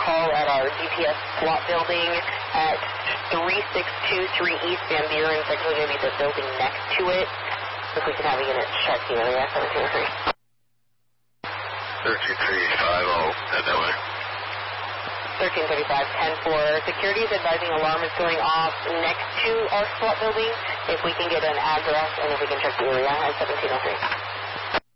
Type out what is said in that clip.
call at our DPS SWAT building at 3623 East Van Buren. It's actually going to be the building next to it. If we can have a unit check the area, 1703. 13350, head that way. 1335, 10-4. Security is advising alarm is going off next to our SWAT building. If we can get an address and if we can check the area at 1703.